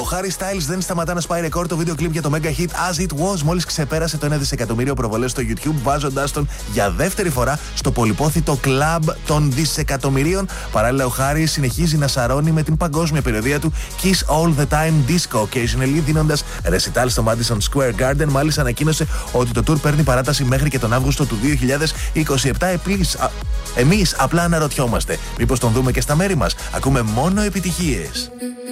Ο Harry Styles δεν σταματά να σπάει ρεκόρ. Το βίντεο κλιπ για το mega hit As It Was μόλις ξεπέρασε το 1 δισεκατομμύριο προβολές στο YouTube, βάζοντάς τον για δεύτερη φορά στο πολυπόθητο κλαμπ των δισεκατομμυρίων. Παράλληλα, ο Harry συνεχίζει να σαρώνει με την παγκόσμια περιοδεία του Kiss All the Time Disco Occasionally, δίνοντας recital στο Madison Square Garden. Μάλιστα, ανακοίνωσε ότι το tour παίρνει παράταση μέχρι και τον Αύγουστο του 2027. Εμείς απλά αναρωτιόμαστε, μήπως τον δούμε και στα μέρη μας? Ακούμε μόνο επιτυχίες.